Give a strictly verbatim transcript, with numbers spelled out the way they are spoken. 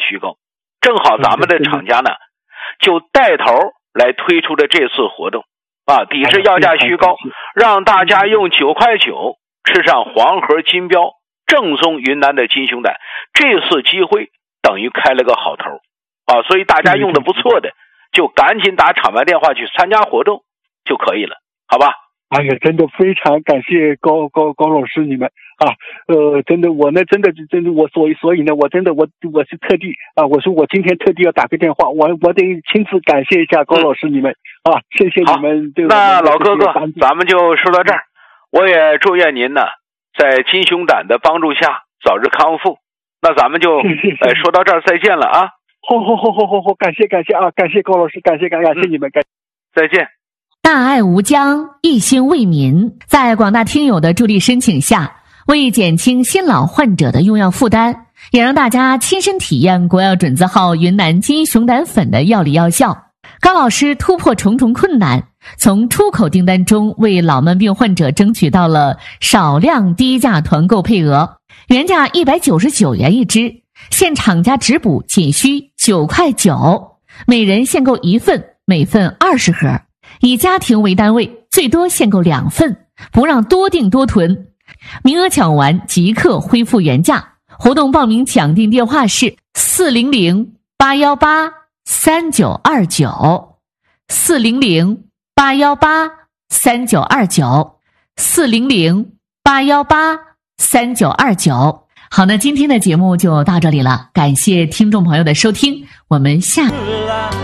虚高。正好咱们的厂家呢就带头来推出的这次活动啊，抵制要价虚高，让大家用九块九吃上黄河金标正宗云南的金熊胆。这次机会等于开了个好头啊，所以大家用的不错的就赶紧打厂牌电话去参加活动就可以了，好吧？ 哎呀，真的非常感谢高高高老师你们啊，呃，真的我呢，真的真的我所以所以呢，我真的我我是特地啊，我说我今天特地要打个电话，我我得亲自感谢一下高老师你们、嗯、啊，谢谢你们对。 那老哥哥，咱们就说到这儿，我也祝愿您呢，在金熊胆的帮助下早日康复。那咱们就呃说到这儿，再见了啊！ 好好好好好好，感谢感谢啊，感谢高老师，感谢感感谢你们，感、嗯、 再见。 大爱无疆，一心为民，在广大听友的助力申请下，为减轻新老患者的用药负担，也让大家亲身体验国药准字号云南金熊胆粉的药理药效。高老师突破重重困难，从出口订单中为老慢病患者争取到了少量低价团购配额，原价一百九十九元一支，现厂家直补仅需九块九，每人限购一份，每份二十盒。以家庭为单位，最多限购两份，不让多订多囤。名额抢完即刻恢复原价。活动报名抢订电话是四零零八一八三九二九，四零零八一八三九二九，四零零八一八三九二九。好，那今天的节目就到这里了，感谢听众朋友的收听，我们下。